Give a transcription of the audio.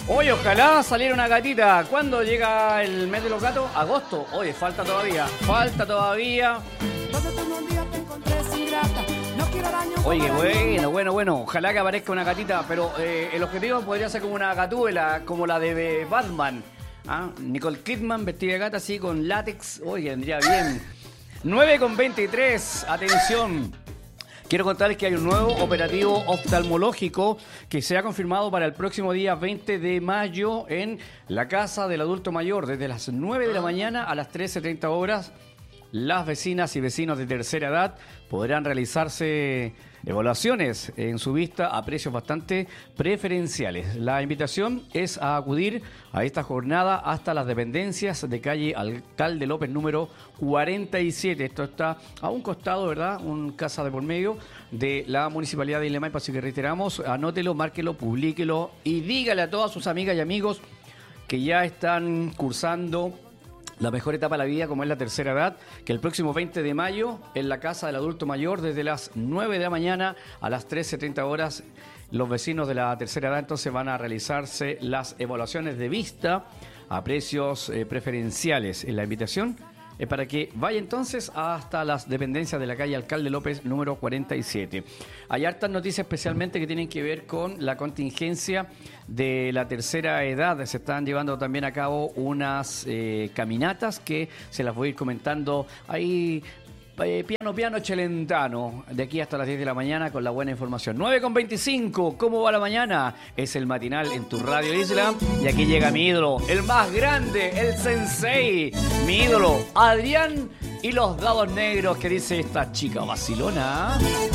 Oye, ojalá saliera una gatita. ¿Cuándo llega el mes de los gatos? Agosto. Oye, falta todavía. Oye, bueno. Ojalá que aparezca una gatita, pero el objetivo podría ser como una gatúbela, como la de Batman. ¿Ah? Nicole Kidman vestida de gata así con látex. Oye, vendría bien. 9:23. Atención. Quiero contarles que hay un nuevo operativo oftalmológico que se ha confirmado para el próximo día 20 de mayo en la Casa del Adulto Mayor, desde las 9 de la mañana a las 13:30 horas. Las vecinas y vecinos de tercera edad podrán realizarse evaluaciones en su vista a precios bastante preferenciales. La invitación es a acudir a esta jornada hasta las dependencias de calle Alcalde López número 47. Esto está a un costado, ¿verdad? Un casa de por medio de la Municipalidad de Illimani. Así que reiteramos, anótelo, márquelo, publíquelo y dígale a todas sus amigas y amigos que ya están cursando la mejor etapa de la vida, como es la tercera edad, que el próximo 20 de mayo, en la Casa del Adulto Mayor, desde las 9 de la mañana a las 13:30 horas, los vecinos de la tercera edad entonces van a realizarse las evaluaciones de vista a precios preferenciales. En la invitación es para que vaya entonces hasta las dependencias de la calle Alcalde López número 47. Hay hartas noticias especialmente que tienen que ver con la contingencia de la tercera edad. Se están llevando también a cabo unas caminatas que se las voy a ir comentando ahí. Piano Celentano, de aquí hasta las 10 de la mañana con la buena información. 9:25, ¿cómo va la mañana? Es el matinal en tu Radio Isla. Y aquí llega mi ídolo, el más grande, el sensei, mi ídolo, Adrián y los dados negros, que dice esta chica vacilona.